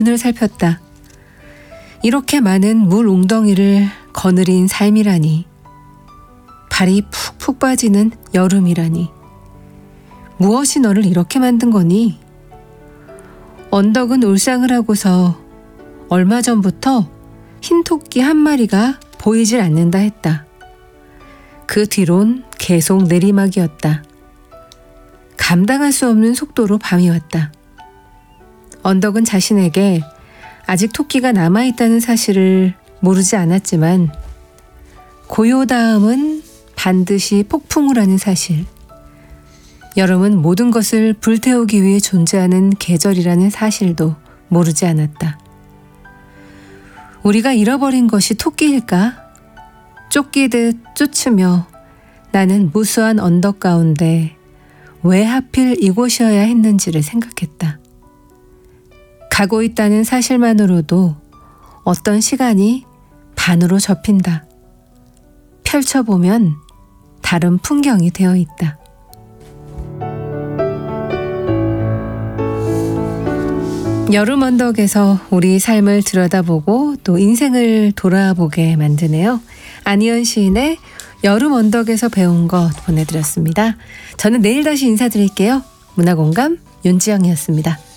눈을 살폈다. 이렇게 많은 물 웅덩이를 거느린 삶이라니. 발이 푹푹 빠지는 여름이라니. 무엇이 너를 이렇게 만든 거니? 언덕은 울상을 하고서 얼마 전부터 흰 토끼 한 마리가 보이질 않는다 했다. 그 뒤론 계속 내리막이었다. 감당할 수 없는 속도로 밤이 왔다. 언덕은 자신에게 아직 토끼가 남아있다는 사실을 모르지 않았지만 고요 다음은 반드시 폭풍을 하는 사실, 여름은 모든 것을 불태우기 위해 존재하는 계절이라는 사실도 모르지 않았다. 우리가 잃어버린 것이 토끼일까? 쫓기듯 쫓으며 나는 무수한 언덕 가운데 왜 하필 이곳이어야 했는지를 생각했다. 가고 있다는 사실만으로도 어떤 시간이 반으로 접힌다. 펼쳐보면 다른 풍경이 되어 있다. 여름 언덕에서 우리 삶을 들여다보고 또 인생을 돌아보게 만드네요. 안희연 시인의 여름 언덕에서 배운 것 보내드렸습니다. 저는 내일 다시 인사드릴게요. 문화공감 윤지영이었습니다.